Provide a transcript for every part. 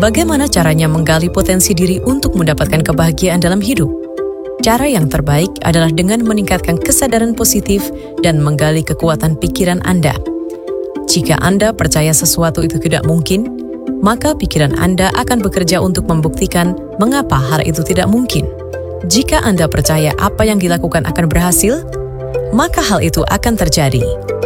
Bagaimana caranya menggali potensi diri untuk mendapatkan kebahagiaan dalam hidup? Cara yang terbaik adalah dengan meningkatkan kesadaran positif dan menggali kekuatan pikiran Anda. Jika Anda percaya sesuatu itu tidak mungkin, maka pikiran Anda akan bekerja untuk membuktikan mengapa hal itu tidak mungkin. Jika Anda percaya apa yang dilakukan akan berhasil, maka hal itu akan terjadi.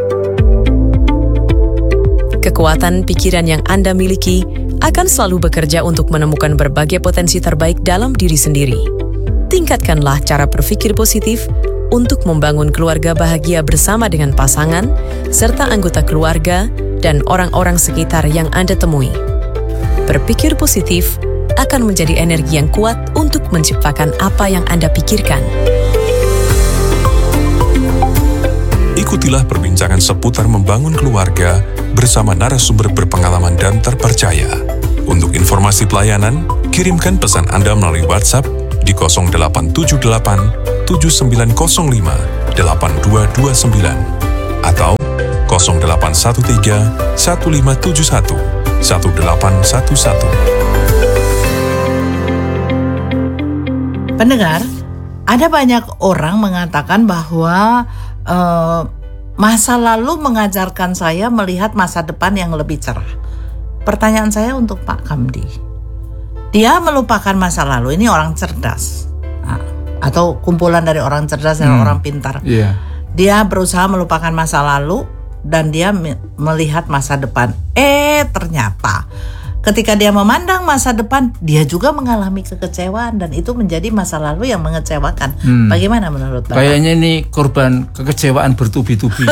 Kekuatan pikiran yang Anda miliki akan selalu bekerja untuk menemukan berbagai potensi terbaik dalam diri sendiri. Tingkatkanlah cara berpikir positif untuk membangun keluarga bahagia bersama dengan pasangan, serta anggota keluarga dan orang-orang sekitar yang Anda temui. Berpikir positif akan menjadi energi yang kuat untuk menciptakan apa yang Anda pikirkan. Ikutilah perbincangan seputar membangun keluarga bersama narasumber berpengalaman dan terpercaya. Untuk informasi pelayanan, kirimkan pesan Anda melalui WhatsApp di 0878 7905 8229 atau 0813 1571 1811. Pendengar, ada banyak orang mengatakan bahwa masa lalu mengajarkan saya melihat masa depan yang lebih cerah. Pertanyaan saya untuk Pak Kamdi. Dia melupakan masa lalu, ini orang cerdas. Atau kumpulan dari orang cerdas dan orang pintar. Yeah. Dia berusaha melupakan masa lalu dan dia melihat masa depan. Ternyata ketika dia memandang masa depan, dia juga mengalami kekecewaan dan itu menjadi masa lalu yang mengecewakan. Bagaimana menurut Bapak? Kayaknya ini korban kekecewaan bertubi-tubi.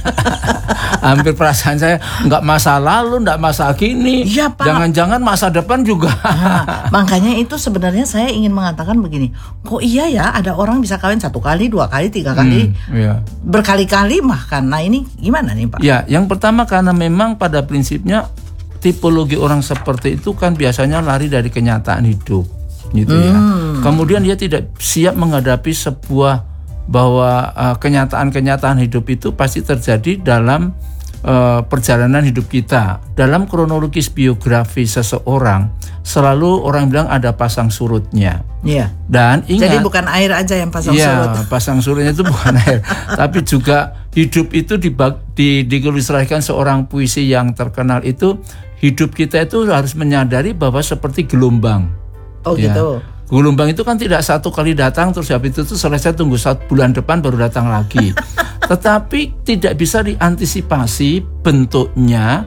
Hampir perasaan saya nggak masa lalu, nggak masa kini. Iya, Pak. Jangan-jangan masa depan juga. Makanya itu sebenarnya saya ingin mengatakan begini. Kok iya ya ada orang bisa kawin 1 kali, 2 kali, 3 kali, berkali-kali bahkan. Nah ini gimana nih Pak? Ya, yang pertama karena memang pada prinsipnya tipologi orang seperti itu kan biasanya lari dari kenyataan hidup, gitu ya. Kemudian dia tidak siap menghadapi sebuah bahwa kenyataan-kenyataan hidup itu pasti terjadi dalam perjalanan hidup kita. Dalam kronologis biografi seseorang, selalu orang bilang ada pasang surutnya. Iya. Dan ingat, jadi bukan air aja yang pasang surut. Iya, pasang surutnya itu bukan air, tapi juga hidup itu diilustrasikan seorang puisi yang terkenal itu. Hidup kita itu harus menyadari bahwa seperti gelombang. Oh ya. Gitu. Gelombang itu kan tidak 1 kali datang terus habis itu selesai, tunggu 1 bulan depan baru datang lagi. Tetapi tidak bisa diantisipasi bentuknya,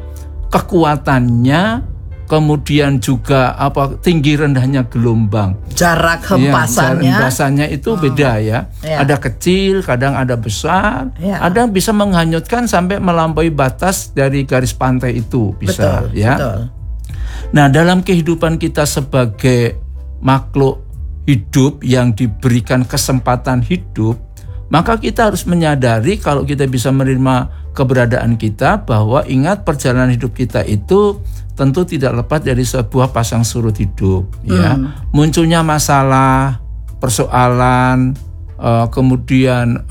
kekuatannya, kemudian juga tinggi rendahnya gelombang. Jarak hempasannya. Hempasannya itu beda ya. Ada kecil, kadang ada besar, ada yang bisa menghanyutkan sampai melampaui batas dari garis pantai itu bisa. Betul, ya. betul. Nah, dalam kehidupan kita sebagai makhluk hidup yang diberikan kesempatan hidup, maka kita harus menyadari kalau kita bisa menerima keberadaan kita, bahwa ingat perjalanan hidup kita itu tentu tidak lepas dari sebuah pasang surut hidup. Ya, munculnya masalah, persoalan, kemudian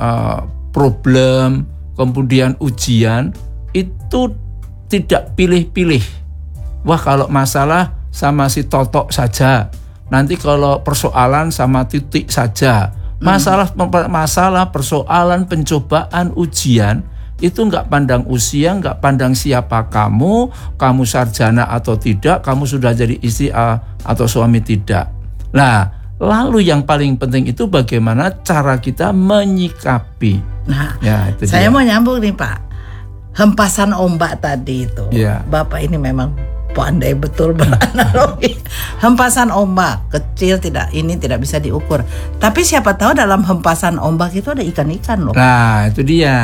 problem, kemudian ujian itu tidak pilih-pilih. Wah, kalau masalah sama si totok saja. Nanti kalau persoalan sama titik saja. Masalah, persoalan, pencobaan, ujian itu nggak pandang usia, nggak pandang siapa kamu sarjana atau tidak, kamu sudah jadi istri atau suami tidak. Nah, lalu yang paling penting itu bagaimana cara kita menyikapi. Nah, ya, itu saya dia. mau nyambung nih Pak. Hempasan ombak tadi itu. Ya. Bapak ini memang pandai betul beranalogi. Hempasan ombak kecil tidak bisa diukur. Tapi siapa tahu dalam hempasan ombak itu ada ikan-ikan loh. Nah, itu dia.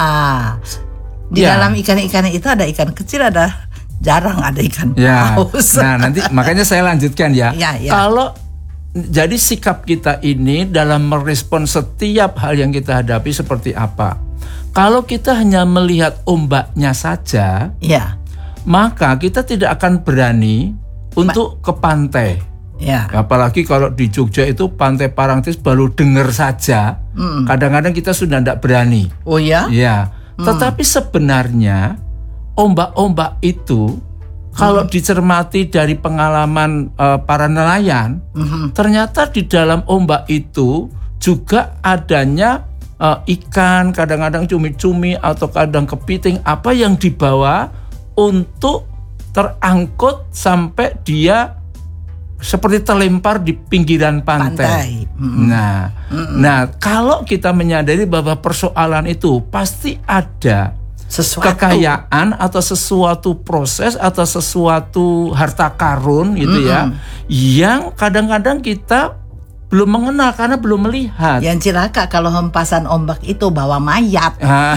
Di dalam ikan-ikan itu ada ikan kecil, jarang ada ikan paus. Nah, nanti makanya saya lanjutkan ya. Ya. Kalau jadi sikap kita ini dalam merespon setiap hal yang kita hadapi seperti apa? Kalau kita hanya melihat ombaknya saja, maka kita tidak akan berani untuk ke pantai. Ya. Apalagi kalau di Jogja itu Pantai Parangtritis baru dengar saja, kadang-kadang kita sudah tidak berani. Oh ya? Ya. Tetapi sebenarnya ombak-ombak itu Kalau dicermati dari pengalaman para nelayan, ternyata di dalam ombak itu juga adanya ikan, kadang-kadang cumi-cumi atau kadang kepiting apa yang dibawa untuk terangkut sampai dia seperti terlempar di pinggiran pantai. Nah, kalau kita menyadari bahwa persoalan itu pasti ada kekayaan atau sesuatu proses atau sesuatu harta karun gitu ya, yang kadang-kadang kita belum mengenal karena belum melihat. Yang celaka kalau hempasan ombak itu bawa mayat.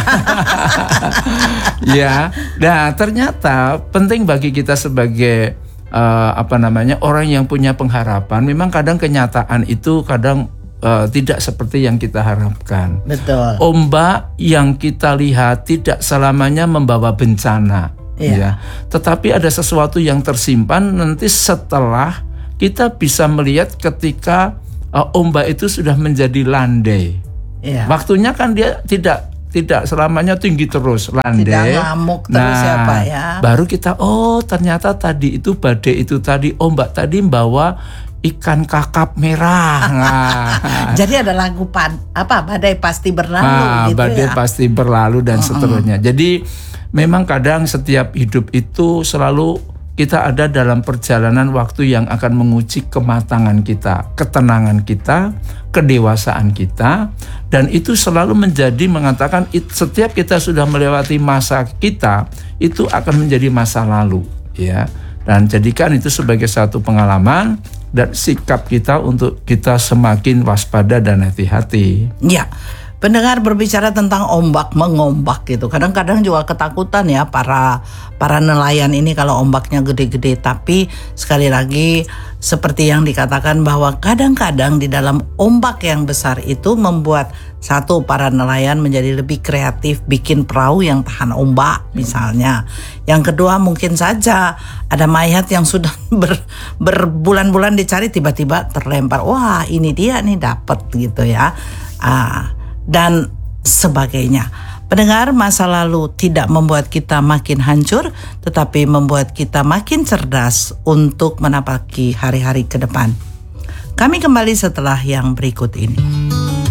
Ya, nah ternyata penting bagi kita sebagai orang yang punya pengharapan. Memang kadang kenyataan itu kadang tidak seperti yang kita harapkan. Betul. Ombak yang kita lihat tidak selamanya membawa bencana, ya. Tetapi ada sesuatu yang tersimpan nanti setelah kita bisa melihat ketika ombak itu sudah menjadi landai. Waktunya kan dia tidak selamanya tinggi terus, landai. Tidak ngamuk terus ya Pak ya. Baru kita ternyata tadi itu badai itu tadi ombak tadi membawa ikan kakap merah. Jadi ada lagu badai pasti berlalu gitu badai pasti berlalu dan seterusnya. Jadi memang kadang setiap hidup itu selalu kita ada dalam perjalanan waktu yang akan menguji kematangan kita, ketenangan kita, kedewasaan kita, dan itu selalu menjadi mengatakan setiap kita sudah melewati masa kita itu akan menjadi masa lalu, ya. Dan jadikan itu sebagai satu pengalaman dan sikap kita untuk kita semakin waspada dan hati-hati. Ya. Pendengar berbicara tentang ombak mengombak gitu. Kadang-kadang juga ketakutan ya para nelayan ini kalau ombaknya gede-gede. Tapi sekali lagi seperti yang dikatakan bahwa kadang-kadang di dalam ombak yang besar itu membuat satu para nelayan menjadi lebih kreatif bikin perahu yang tahan ombak misalnya. Yang kedua mungkin saja ada mayat yang sudah berbulan-bulan dicari tiba-tiba terlempar. Wah ini dia nih dapat gitu ya. Dan sebagainya. Pendengar, masa lalu tidak membuat kita makin hancur, tetapi membuat kita makin cerdas untuk menapaki hari-hari ke depan. Kami kembali setelah yang berikut ini.